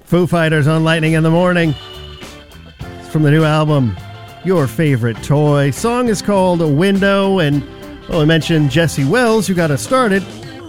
Foo Fighters on Lightning in the Morning. It's from the new album, Your Favorite Toy. Song is called A Window, and well, we mentioned Jesse Wells, who got us started.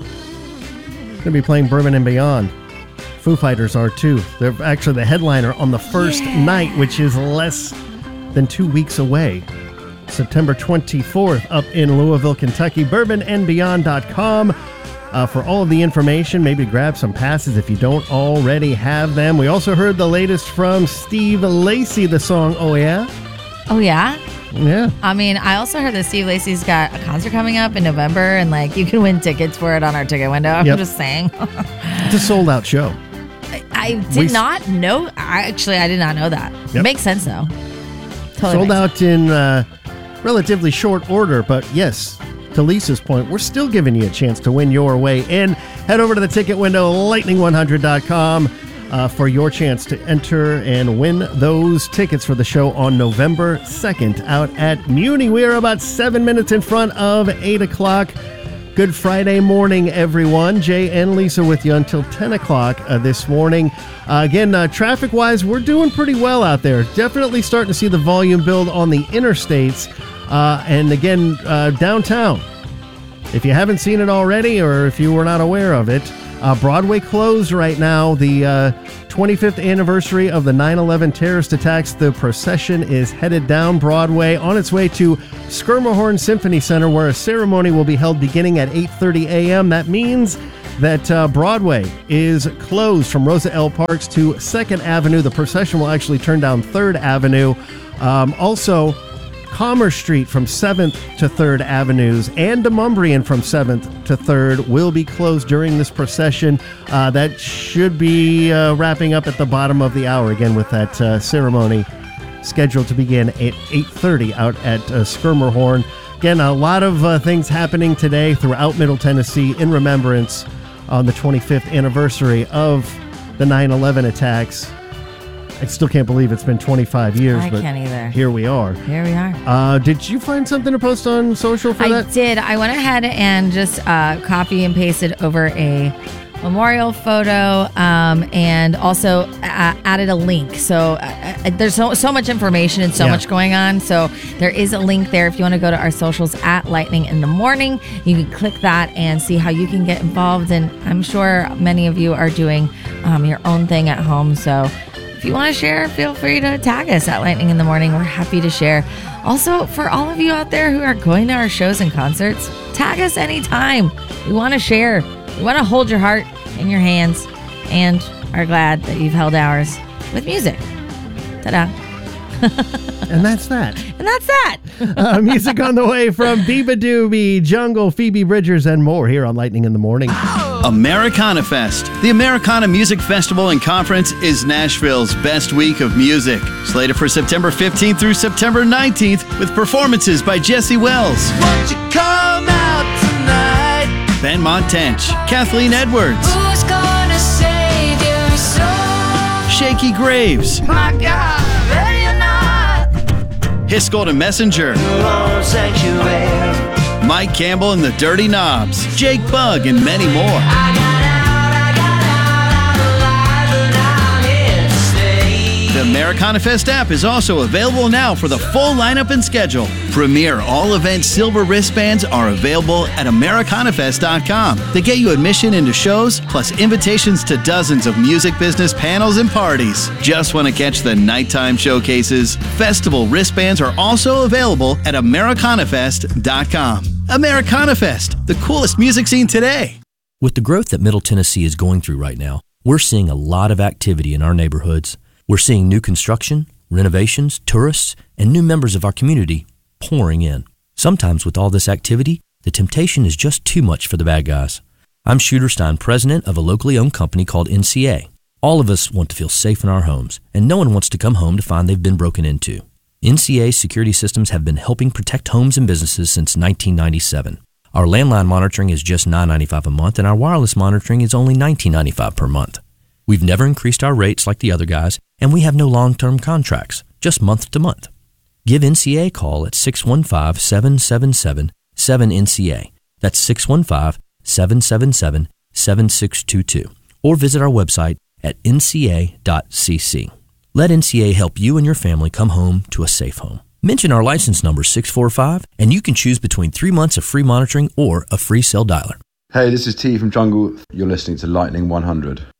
Going to be playing Bourbon and Beyond. Foo Fighters are too. They're actually the headliner on the first night, which is less than 2 weeks away. September 24th up in Louisville, Kentucky. BourbonandBeyond.com. For all of the information, maybe grab some passes if you don't already have them. We also heard the latest from Steve Lacy, the song Oh Yeah? Oh yeah? Yeah. I mean, I also heard that Steve Lacy's got a concert coming up in November, and like you can win tickets for it on our ticket window. I'm just saying. It's a sold out show. I did not know. I did not know that. It makes sense though. Totally sold out in relatively short order, but yes, to Lisa's point, we're still giving you a chance to win your way in. Head over to the ticket window, lightning100.com, for your chance to enter and win those tickets for the show on November 2nd out at Muni. We are about 7 minutes in front of 8 o'clock. Good Friday morning, everyone. Jay and Lisa with you until 10 o'clock this morning. Again, traffic-wise, we're doing pretty well out there. Definitely starting to see the volume build on the interstates. And again, downtown. If you haven't seen it already, or if you were not aware of it, Broadway closed right now. The 25th anniversary of the 9/11 terrorist attacks. The procession is headed down Broadway on its way to Schermerhorn Symphony Center, where a ceremony will be held beginning at 8:30 a.m. That means that Broadway is closed from Rosa L. Parks to 2nd Avenue. The procession will actually turn down 3rd Avenue. Also, Commerce Street from 7th to 3rd Avenues and Demonbreun from 7th to 3rd will be closed during this procession. That should be wrapping up at the bottom of the hour, again, with that ceremony scheduled to begin at 8:30 out at Schermerhorn. Again, a lot of things happening today throughout Middle Tennessee in remembrance on the 25th anniversary of the 9/11 attacks. I still can't believe it's been 25 years. I can't either. Here we are. Here we are. Did you find something to post on social for that? I did. I went ahead and just copy and pasted over a memorial photo and also added a link. So there's so much information and so much going on. So there is a link there if you want to go to our socials at Lightning in the Morning. You can click that and see how you can get involved. And I'm sure many of you are doing your own thing at home. So if you want to share, feel free to tag us at Lightning in the Morning. We're happy to share. Also, for all of you out there who are going to our shows and concerts, tag us anytime. We want to share. We want to hold your heart in your hands and are glad that you've held ours with music. Ta-da. And that's that. And that's that. Music on the way from Biba Doobie, Jungle, Phoebe Bridgers, and more here on Lightning in the Morning. Americana Fest. The Americana Music Festival and Conference is Nashville's best week of music. Slated for September 15th through September 19th with performances by Jesse Wells, Won't you come out tonight? Ben Montench, Kathleen Edwards, Who's gonna save your soul? Shaky Graves, My God, ready or not? Hiskell and Messenger, Oh, sanctuary. Mike Campbell and the Dirty Knobs, Jake Bugg, and many more. I got out alive, and I'm here to stay. The Americana Fest app is also available now for the full lineup and schedule. Premier all-event silver wristbands are available at AmericanaFest.com. They get you admission into shows, plus invitations to dozens of music business panels and parties. Just want to catch the nighttime showcases? Festival wristbands are also available at AmericanaFest.com. Americana Fest, the coolest music scene today. With the growth that Middle Tennessee is going through right now, we're seeing a lot of activity in our neighborhoods. We're seeing new construction, renovations, tourists, and new members of our community pouring in. Sometimes with all this activity, the temptation is just too much for the bad guys. I'm Shooter Stein, president of a locally owned company called NCA. All of us want to feel safe in our homes, and no one wants to come home to find they've been broken into. NCA security systems have been helping protect homes and businesses since 1997. Our landline monitoring is just $9.95 a month, and our wireless monitoring is only $19.95 per month. We've never increased our rates like the other guys, and we have no long-term contracts, just month to month. Give NCA a call at 615-777-7NCA. That's 615-777-7622. Or visit our website, at nca.cc. Let NCA help you and your family come home to a safe home. Mention our license number 645 and you can choose between 3 months of free monitoring or a free cell dialer. Hey, this is T from Jungle. You're listening to Lightning 100.